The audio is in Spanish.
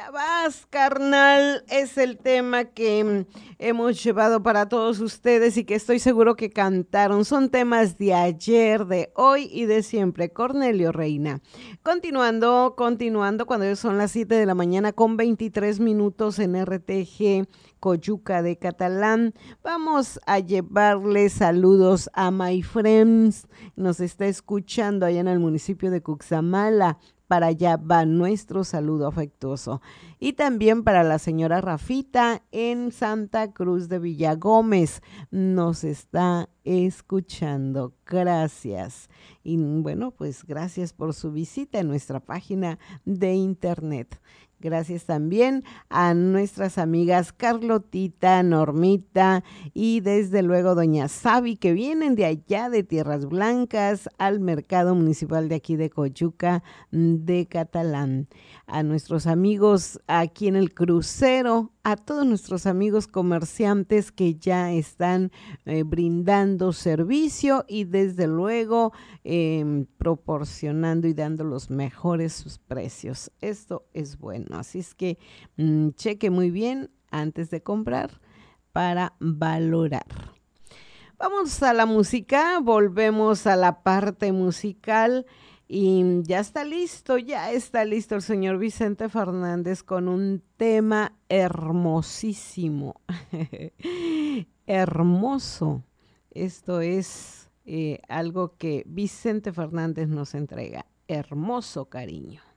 Ya vas, carnal, es el tema que hemos llevado para todos ustedes y que estoy seguro que cantaron. Son temas de ayer, de hoy y de siempre. Cornelio Reina. Continuando, cuando ya son las 7 de la mañana con 23 minutos en RTG Coyuca de Catalán. Vamos a llevarle saludos a My Friends. Nos está escuchando allá en el municipio de Cuxamala. Para allá va nuestro saludo afectuoso. Y también para la señora Rafita en Santa Cruz de Villagómez. Nos está escuchando. Gracias. Y bueno, pues gracias por su visita en nuestra página de internet. Gracias también a nuestras amigas Carlotita, Normita y desde luego doña Sabi, que vienen de allá de Tierras Blancas al mercado municipal de aquí de Coyuca de Catalán. A nuestros amigos aquí en el crucero, a todos nuestros amigos comerciantes que ya están brindando servicio y desde luego proporcionando y dando los mejores precios. Esto es bueno, así es que cheque muy bien antes de comprar para valorar. Vamos a la música, volvemos a la parte musical y ya está listo el señor Vicente Fernández con un tema hermosísimo, hermoso. Esto es algo que Vicente Fernández nos entrega, hermoso cariño.